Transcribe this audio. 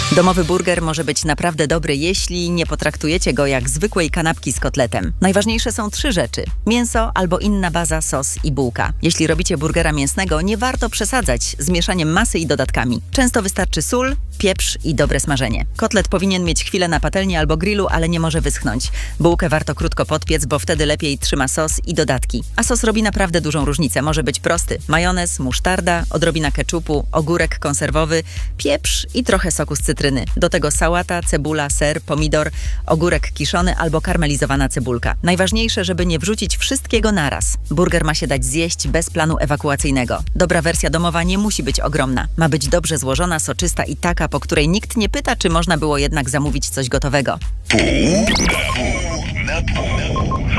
Domowy burger może być naprawdę dobry, jeśli nie potraktujecie go jak zwykłej kanapki z kotletem. Najważniejsze są 3 rzeczy. Mięso albo inna baza, sos i bułka. Jeśli robicie burgera mięsnego, nie warto przesadzać z mieszaniem masy i dodatkami. Często wystarczy sól, pieprz i dobre smażenie. Kotlet powinien mieć chwilę na patelni albo grillu, ale nie może wyschnąć. Bułkę warto krótko podpiec, bo wtedy lepiej trzyma sos i dodatki. A sos robi naprawdę dużą różnicę. Może być prosty. Majonez, musztarda, odrobina keczupu, ogórek konserwowy, pieprz i trochę soku z cytryny. Do tego sałata, cebula, ser, pomidor, ogórek kiszony albo karmelizowana cebulka. Najważniejsze, żeby nie wrzucić wszystkiego naraz. Burger ma się dać zjeść bez planu ewakuacyjnego. Dobra wersja domowa nie musi być ogromna. Ma być dobrze złożona, soczysta i taka, po której nikt nie pyta, czy można było jednak zamówić coś gotowego. Pół na pół.